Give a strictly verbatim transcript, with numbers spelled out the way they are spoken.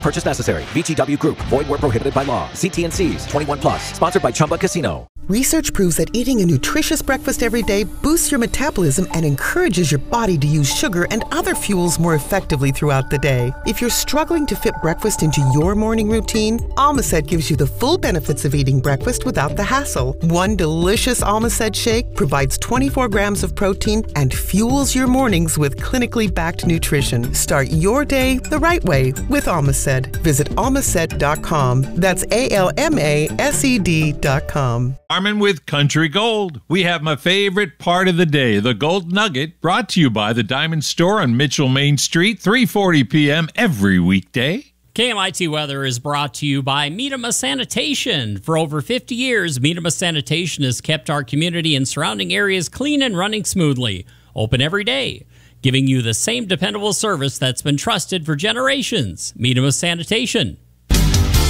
Purchase necessary. V G W Group. Void where prohibited by law. See T N Cs. twenty-one plus. Sponsored by Chumba Casino. Research proves that eating a nutritious breakfast every day boosts your metabolism and encourages your body to use sugar and other fuels more effectively throughout the day. If you're struggling to fit breakfast into your morning routine, Almacet gives you the full benefits of eating breakfast without the hassle. One delicious Almacet shake provides twenty-four grams of protein and fuels your mornings with clinically backed nutrition. Start your day the right way with Almacet. Visit almacet dot com. That's A L M A S E D dot com. Armin with Country Gold. We have my favorite part of the day, the Gold Nugget, brought to you by the Diamond Store on Mitchell Main Street, three forty p.m. every weekday. K M I T Weather is brought to you by Meadema Sanitation. For over fifty years, Meadema Sanitation has kept our community and surrounding areas clean and running smoothly. Open every day, giving you the same dependable service that's been trusted for generations. Meadema Sanitation.